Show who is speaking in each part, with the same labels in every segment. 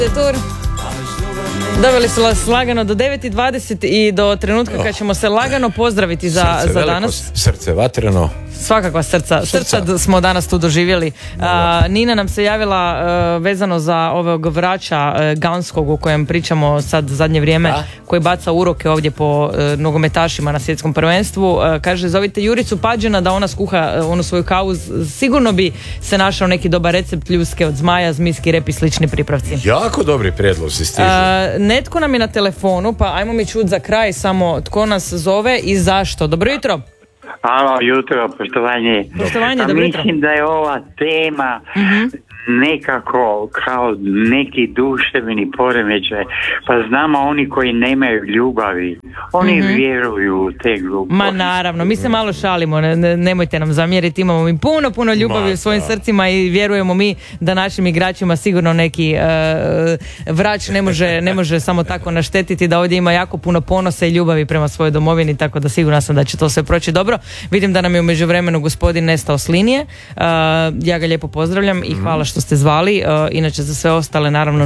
Speaker 1: Tur. Doveli su vas lagano do 9:20 i do trenutka kad ćemo se lagano pozdraviti za danas.
Speaker 2: Srce vatreno.
Speaker 1: Svakakva srca smo danas tu doživjeli. Nina nam se javila vezano za ovog vraća Ganskog o kojem pričamo sad zadnje vrijeme, koji baca uroke ovdje po nogometašima na svjetskom prvenstvu. Kaže, zovite Juricu Pađena da ona skuha onu svoju kavu. Sigurno bi se našao neki dobar recept ljuske od zmaja, zmijski rep i slični pripravci.
Speaker 2: Jako dobri prijedlozi stižu.
Speaker 1: Netko nam je na telefonu, pa ajmo mi čuti za kraj samo tko nas zove i zašto. Dobro jutro.
Speaker 3: Halo, jutro, poštovanje.
Speaker 1: Poštovanje, dobro jutro.
Speaker 3: Mislim da je ova tema nekako kao neki duševni poremećaj. Pa znamo oni koji nemaju ljubavi, oni vjeruju u te gluposti.
Speaker 1: Ma naravno, mi se malo šalimo, nemojte nam zamjeriti, imamo mi puno ljubavi u svojim srcima i vjerujemo mi da našim igračima sigurno neki vrač ne može samo tako naštetiti, da ovdje ima jako puno ponosa i ljubavi prema svojoj domovini, tako da sigurna sam da će to sve proći dobro. Vidim da nam je u međuvremenu gospodin nestao s linije, ja ga lijepo pozdravljam i hvala što ste zvali. Inače za sve ostale naravno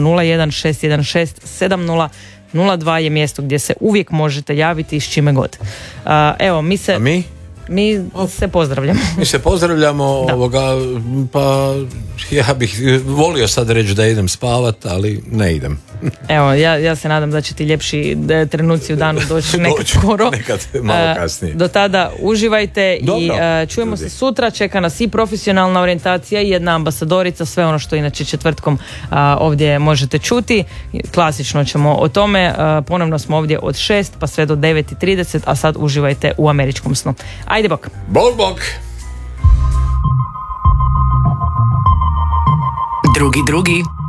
Speaker 1: 01616 7002 je mjesto gdje se uvijek možete javiti s čime god. Evo, mi se pozdravljamo.
Speaker 2: Mi se pozdravljamo, pa ja bih volio sad reći da idem spavat, ali ne idem.
Speaker 1: Evo, ja se nadam da će ti ljepši trenuci u danu doći nekad skoro.
Speaker 2: Nekad malo kasnije.
Speaker 1: Do tada uživajte. Dobro, i čujemo
Speaker 2: ljudi.
Speaker 1: Se sutra, čeka nas i profesionalna orijentacija i jedna ambasadorica, sve ono što inače četvrtkom ovdje možete čuti. Klasično ćemo o tome. Ponovno smo ovdje od 6 pa sve do 9:30, a sad uživajte u američkom snu. Ajde bok.
Speaker 2: Bok.
Speaker 4: Drugi.